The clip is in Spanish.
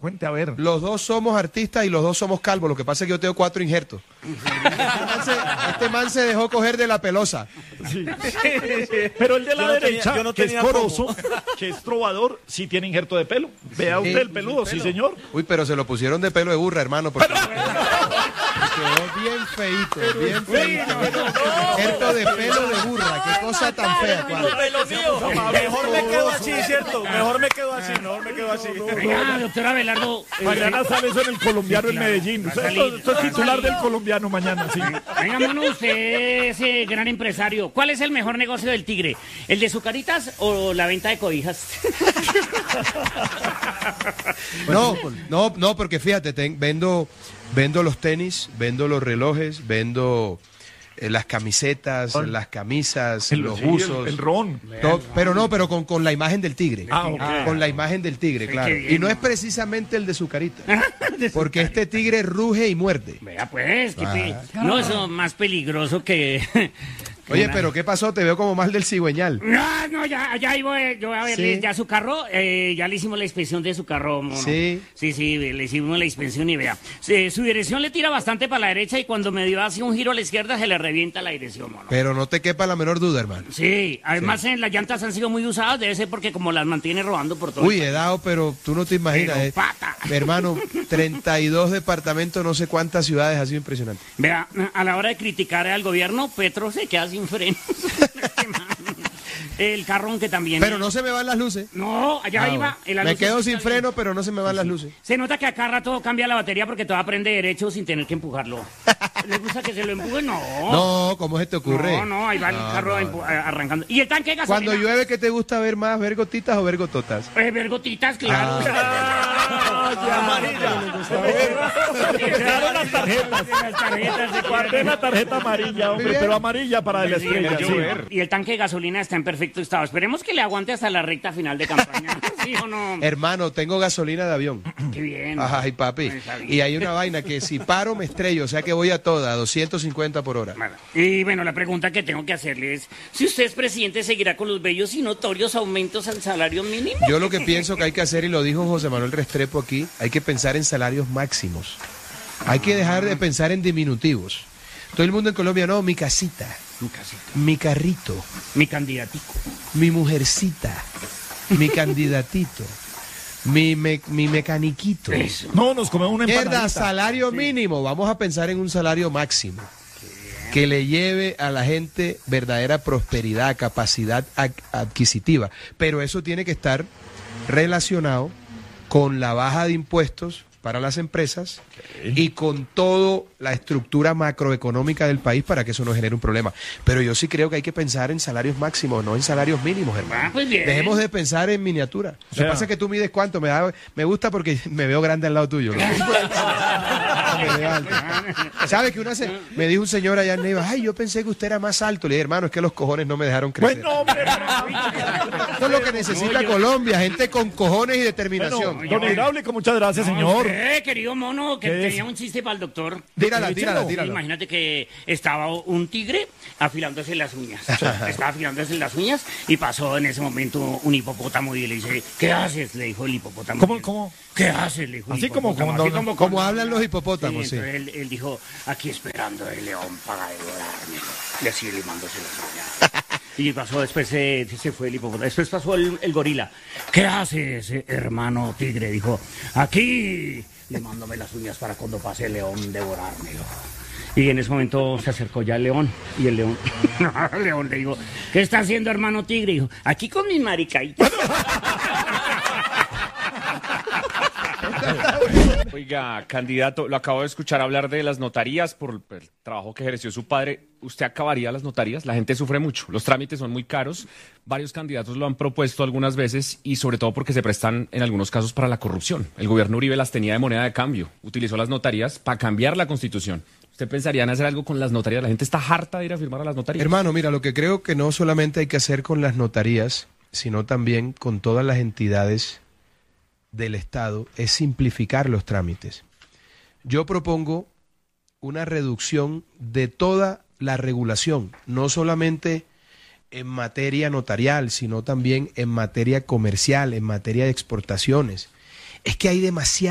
Cuente, a ver. Los dos somos artistas y los dos somos calvos. Lo que pasa es que yo tengo 4 injertos. Este man se dejó coger de la pelosa. Sí. Pero el de la derecha, que es poroso, que es trovador, sí tiene injerto de pelo. Vea usted el peludo, sí, señor. Uy, pero se lo pusieron de pelo de burra, hermano. Porque quedó bien feíto, bien feíto. Injerto de pelo de burra. Qué cosa tan fea. Mejor me quedo así, ¿cierto? Mejor me quedo así. Venga, doctor Abelardo. Mañana sale eso en el Colombiano en Medellín. Usted es titular del Colombiano mañana, sí. Venga, mono, usted es gran empresario. ¿Cuál es el mejor negocio del Tigre? ¿El de Zucaritas o la venta de cobijas? No, porque fíjate, vendo los tenis, vendo los relojes, vendo las camisetas, las camisas, los buzos. El ron. Pero con la imagen del tigre. Okay. Con la imagen del tigre, claro. Y no es precisamente el de Zucarita. Porque este tigre ruge y muerde. Vea pues, no, eso es más peligroso que... Oye, pero ¿qué pasó? Te veo como mal del cigüeñal. No, ya yo voy a verle ya su carro. Ya le hicimos la inspección de su carro, mono. Sí. Sí, le hicimos la inspección y vea. Su dirección le tira bastante para la derecha y cuando me dio así un giro a la izquierda se le revienta la dirección, mono. Pero no te quepa la menor duda, hermano. Sí, además las llantas han sido muy usadas, debe ser porque como las mantiene robando por todo. Uy, he dado, pero tú no te imaginas. Pata. Hermano, 32 departamentos, no sé cuántas ciudades, ha sido impresionante. Vea, a la hora de criticar al gobierno, Petro se queda sin frenos. El carrón que también... Pero no se me van las luces. No, allá iba. Me quedo sin freno, pero no se me van las luces. Se nota que acá rato cambia la batería porque todo aprende derecho sin tener que empujarlo. ¿Le gusta que se lo empuje? No. No, ¿cómo se te ocurre? No, ahí va el carro arrancando. ¿Y el tanque de gasolina? Cuando llueve, ¿qué te gusta ver más? ¿Ver gotitas o ver gototas? Ver gotitas, claro. Quedaron las tarjetas. Guardé la tarjeta amarilla, hombre, pero amarilla para el estrella. Y el tanque de gasolina está en perfecto estado. Esperemos que le aguante hasta la recta final de campaña. ¿Sí o no? Hermano, tengo gasolina de avión. Qué bien. Ay, papi. Y hay una vaina que si paro me estrello, o sea que voy a toda, 250 por hora. Y bueno, la pregunta que tengo que hacerle es, si usted es presidente, ¿seguirá con los bellos y notorios aumentos al salario mínimo? Yo lo que pienso que hay que hacer, y lo dijo José Manuel Restrepo aquí, hay que pensar en salarios máximos. Hay que dejar de pensar en diminutivos. Todo el mundo en Colombia, no, mi casita, mi carrito, mi candidatico, mi mujercita, mi candidatito, mi mecaniquito. Eso. No, nos comemos una empanadita. Salario mínimo, vamos a pensar en un salario máximo que le lleve a la gente verdadera prosperidad, capacidad adquisitiva. Pero eso tiene que estar relacionado con la baja de impuestos para las empresas y con toda la estructura macroeconómica del país para que eso no genere un problema. Pero yo sí creo que hay que pensar en salarios máximos, no en salarios mínimos, hermano. Pues bien. Dejemos de pensar en miniatura. Lo que pasa es que tú mides cuánto, me gusta porque me veo grande al lado tuyo. ¿Sabes que me dijo un señor allá en Neiva, ay, yo pensé que usted era más alto? Le dije, hermano, es que los cojones no me dejaron crecer. Bueno, hombre, Esto es lo que necesita Colombia, gente con cojones y determinación. Bueno, don Hidráulico, muchas gracias, señor. Querido mono, que tenía un chiste para el doctor. Tírala. Imagínate que estaba un tigre afilándose las uñas. Estaba afilándose las uñas y pasó en ese momento un hipopótamo y le dice, ¿qué haces? Le dijo el hipopótamo. ¿Cómo? ¿Qué haces? Le dijo el así hipopótamo. como hablan los hipopótamos, sí. Entonces él dijo, aquí esperando el león para devorarme. Y así limándose las uñas. Y pasó, después se fue el hipopótamo. Después pasó el gorila. ¿Qué haces, hermano tigre? Dijo, aquí limándome las uñas para cuando pase el león devorármelo. Y en ese momento se acercó ya el león. Y el león, el león le dijo, ¿qué está haciendo, hermano tigre? Dijo, aquí con mis maricaitas. Oiga, candidato, lo acabo de escuchar hablar de las notarías por el trabajo que ejerció su padre. ¿Usted acabaría las notarías? La gente sufre mucho, los trámites son muy caros. Varios candidatos lo han propuesto algunas veces y sobre todo porque se prestan en algunos casos para la corrupción. El gobierno Uribe las tenía de moneda de cambio, utilizó las notarías para cambiar la Constitución. ¿Usted pensaría en hacer algo con las notarías? La gente está harta de ir a firmar a las notarías. Hermano, mira, lo que creo que no solamente hay que hacer con las notarías, sino también con todas las entidades del Estado, es simplificar los trámites. Yo propongo una reducción de toda la regulación, no solamente en materia notarial, sino también en materia comercial, en materia de exportaciones. Es que hay demasiado